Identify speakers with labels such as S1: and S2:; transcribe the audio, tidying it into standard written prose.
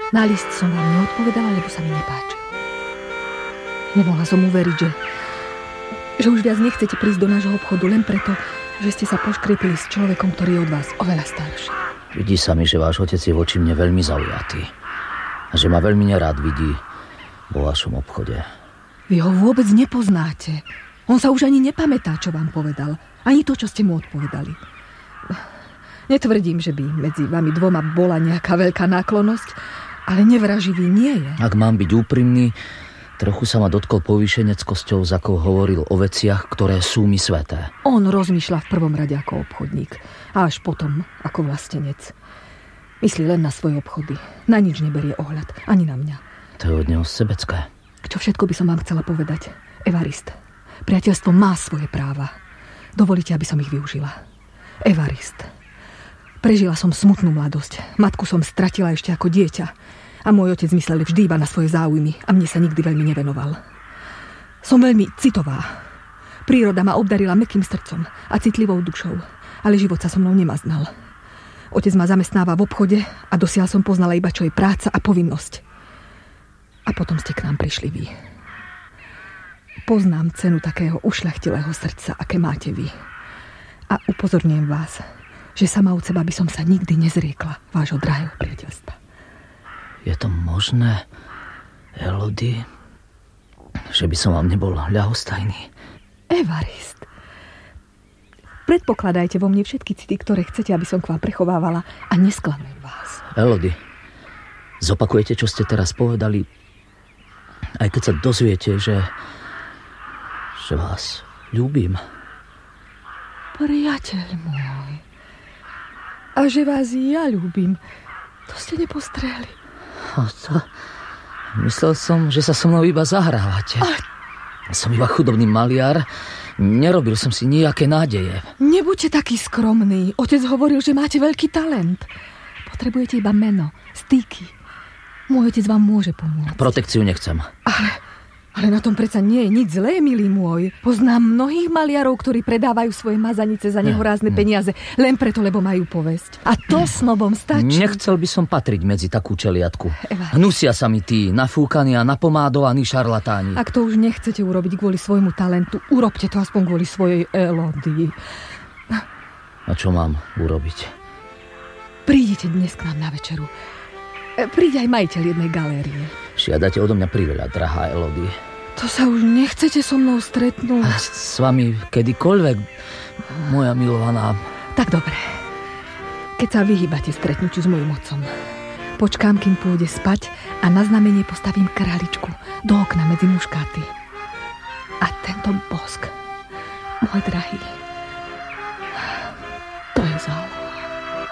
S1: Na list som vám neodpovedala, lebo sa mi nepáčil. Nemohla som uveriť, že už viac nechcete prísť do nášho obchodu len preto, že ste sa poškriepili s človekom, ktorý je od vás oveľa starší.
S2: Vidí sa mi, že váš otec je voči mne veľmi zaujatý a že ma veľmi nerád vidí vo vašom obchode.
S1: Vy ho vôbec nepoznáte. On sa už ani nepamätá, čo vám povedal. Ani to, čo ste mu odpovedali. Netvrdím, že by medzi vami dvoma bola nejaká veľká náklonnosť, ale nevraživý nie je.
S2: Ak mám byť úprimný, trochu sa ma dotkol povýšeneckosťou, za akou hovoril o veciach, ktoré sú mi sveté.
S1: On rozmýšľa v prvom rade ako obchodník a až potom ako vlastenec. Myslí len na svoje obchody. Na nič neberie ohľad, ani na mňa.
S2: To je od neho sebecké.
S1: Čo všetko by som vám chcela povedať? Evarist, priateľstvo má svoje práva. Dovolíte, aby som ich využila. Evarist. Prežila som smutnú mladosť. Matku som stratila ešte ako dieťa. A môj otec myslel vždy iba na svoje záujmy a mne sa nikdy veľmi nevenoval. Som veľmi citová. Príroda ma obdarila mäkkým srdcom a citlivou dušou, ale život sa so mnou nemaznal. Otec ma zamestnáva v obchode a dosiaľ som poznala iba, čo je práca a povinnosť. A potom ste k nám prišli vy. Poznám cenu takého ušľachtilého srdca, aké máte vy. A upozorňujem vás, že sama od seba by som sa nikdy nezriekla vášho drahého priateľstva.
S2: Je to možné, Elodie, že by som vám nebol ľahostajný?
S1: Evarist, predpokladajte vo mne všetky city, ktoré chcete, aby som k vám prechovávala a nesklamujem vás.
S2: Elodie, zopakujete, čo ste teraz povedali, aj keď sa dozviete, že vás ľúbim.
S1: Priateľ môj, a že vás ja ľúbim, to ste nepostrehli.
S2: Myslel som, že sa so mnou iba zahrávate. Som iba chudobný maliar, nerobil som si nejaké nádeje.
S1: Nebuďte taký skromný. Otec hovoril, že máte veľký talent. Potrebujete iba meno, styky. Môj otec vám môže pomôcť.
S2: Protekciu nechcem.
S1: Ale na tom predsa nie je nič zlé, milý môj. Poznám mnohých maliarov, ktorí predávajú svoje mazanice za nehorázne peniaze, len preto, lebo majú povesť. A to snobom stačí.
S2: Nechcel by som patriť medzi takú čeliatku. Hnusia sa mi tí nafúkaní a napomádovaní šarlatáni.
S1: Ak to už nechcete urobiť kvôli svojmu talentu, urobte to aspoň kvôli svojej Elodii.
S2: A čo mám urobiť?
S1: Prídite dnes k nám na večeru. Príde aj majiteľ jednej galérie.
S2: Žiadate odo mňa priveľa, drahá Elodie.
S1: To sa už nechcete so mnou stretnúť?
S2: A s vami kedykoľvek, moja milovaná.
S1: Tak dobre. Keď sa vyhýbate stretnutiu s mojím otcom, počkám, kým pôjde spať a na znamenie postavím králičku do okna medzi muškáty. A tento bosk, môj drahý,